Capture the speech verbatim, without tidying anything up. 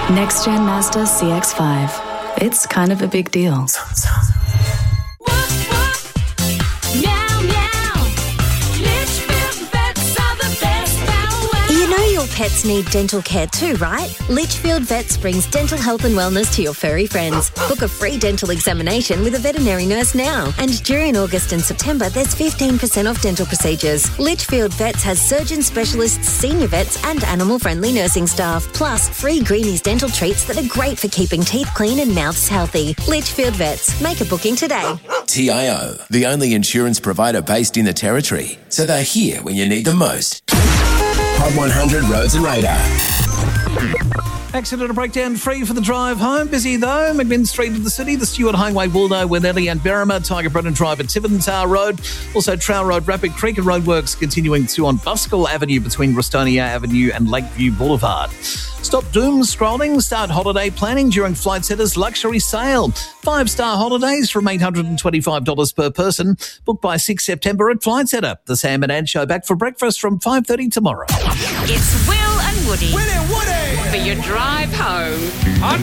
Next Gen Mazda C X five. It's kind of a big deal. Your pets need dental care too, right? Litchfield Vets brings dental health and wellness to your furry friends. Book a free dental examination with a veterinary nurse now. And during August and September, there's fifteen percent off dental procedures. Litchfield Vets has surgeon specialists, senior vets and animal-friendly nursing staff. Plus, free Greenies dental treats that are great for keeping teeth clean and mouths healthy. Litchfield Vets. Make a booking today. T I O, the only insurance provider based in the Territory. So they're here when you need them most. Hot one hundred Roads and Radar. Accident breakdown free for the drive home. Busy though. McMinn Street of the city, the Stewart Highway, Woolno, Winnelly and Berrima, Tiger Brennan Drive at Tiverton Tower Road. Also Trowell Road, Rapid Creek and roadworks continuing to on Buskell Avenue between Rustonia Avenue and Lakeview Boulevard. Stop doom scrolling. Start holiday planning during Flight Centre's luxury sale. Five-star holidays from eight hundred twenty-five dollars per person. Book by sixth September at Flight Centre. The Sam and Ann Show back for breakfast from five thirty tomorrow. It's Will and Woody. Will and Woody! For your drive home.